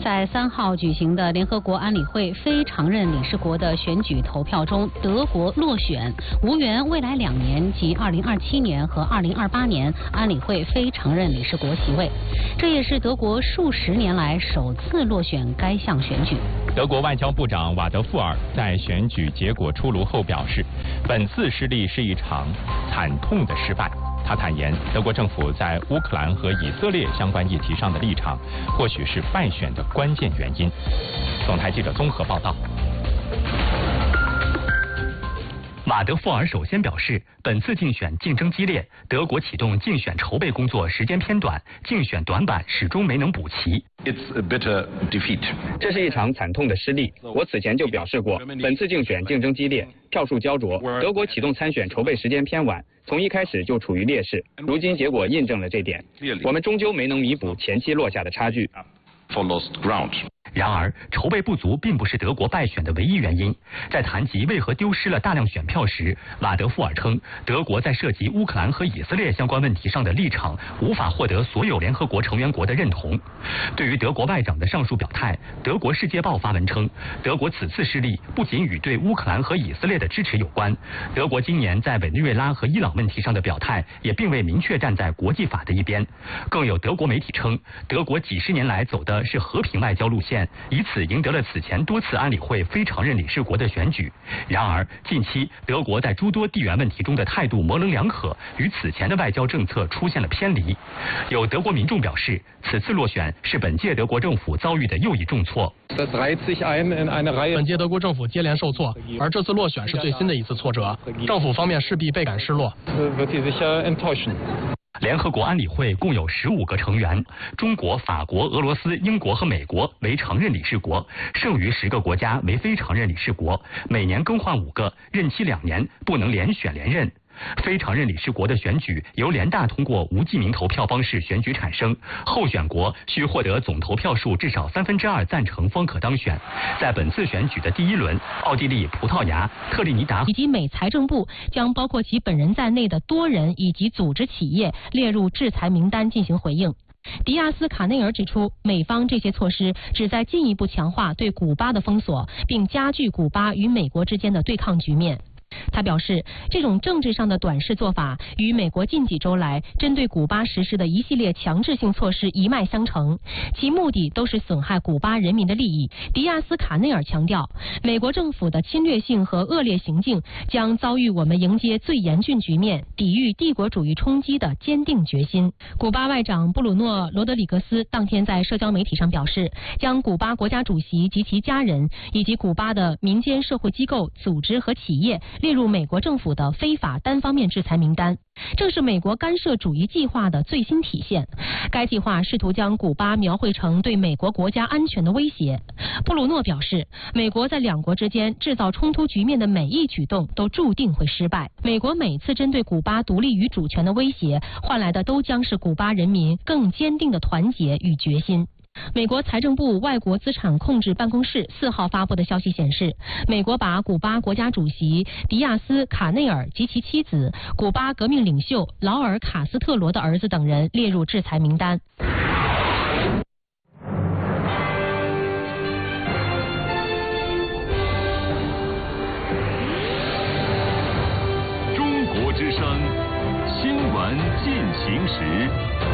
在3号举行的联合国安理会非常任理事国的选举投票中，德国落选，无缘未来2年即2027年和2028年安理会非常任理事国席位。这也是德国数10年来首次落选该项选举。 德国外交部长瓦德富尔在选举结果出炉后表示，本次失利是一场惨痛的失败。他坦言，德国政府在乌克兰和以色列相关议题上的立场，或许是败选的关键原因。总台记者综合报道。 瓦德富尔首先表示，本次竞选竞争激烈，德国启动竞选筹备工作时间偏短，竞选短板始终没能补齐。 It's a bitter defeat. 这是一场惨痛的失利。我此前就表示过，本次竞选竞争激烈，票数焦灼，德国启动参选筹备时间偏晚，从一开始就处于劣势。如今结果印证了这点，我们终究没能弥补前期落下的差距。 For lost ground. 然而，筹备不足并不是德国败选的唯一原因。在谈及为何丢失了大量选票时，瓦德富尔称，德国在涉及乌克兰和以色列相关问题上的立场无法获得所有联合国成员国的认同。对于德国外长的上述表态，德国《世界报》发文称，德国此次失利不仅与对乌克兰和以色列的支持有关，德国今年在委内瑞拉和伊朗问题上的表态也并未明确站在国际法的一边。更有德国媒体称，德国几十年来走的是和平外交路线，以此赢得了此前多次安理会非常任理事国的选举。然而，近期德国在诸多地缘问题中的态度模棱两可，与此前的外交政策出现了偏离。有德国民众表示，此次落选是本届德国政府遭遇的又一重挫。 本届德国政府接连受挫，而这次落选是最新的一次挫折，政府方面势必倍感失落。 联合国安理会共有15个成员，中国、法国、俄罗斯、英国和美国为常任理事国，剩余10个国家为非常任理事国，每年更换5个，任期2年，不能连选连任。非常任理事国的选举由联大通过无记名投票方式选举产生，候选国需获得总投票数至少2/3赞成方可当选。在本次选举的第1轮，奥地利、葡萄牙、特立尼达以及美财政部将包括其本人在内的多人以及组织企业列入制裁名单进行回应。迪亚斯卡内尔指出，美方这些措施旨在进一步强化对古巴的封锁，并加剧古巴与美国之间的对抗局面。他表示，这种政治上的短视做法与美国近几周来针对古巴实施的一系列强制性措施一脉相承，其目的都是损害古巴人民的利益。迪亚斯卡内尔强调，美国政府的侵略性和恶劣行径将遭遇我们迎接最严峻局面、抵御帝国主义冲击的坚定决心。古巴外长布鲁诺·罗德里格斯当天在社交媒体上表示，将古巴国家主席及其家人以及古巴的民间社会机构、组织和企业列入美国政府的非法单方面制裁名单，正是美国干涉主义计划的最新体现。该计划试图将古巴描绘成对美国国家安全的威胁。布鲁诺表示，美国在2国之间制造冲突局面的每一举动都注定会失败。美国每次针对古巴独立与主权的威胁，换来的都将是古巴人民更坚定的团结与决心。美国财政部外国资产控制办公室4号发布的消息显示，美国把古巴国家主席迪亚斯卡内尔及其妻子、古巴革命领袖劳尔卡斯特罗的儿子等人列入制裁名单。 中国之声，新闻进行时。